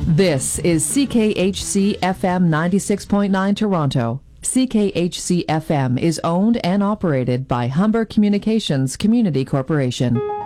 This is CKHC FM 96.9 Toronto. CKHC FM is owned and operated by Humber Communications Community Corporation.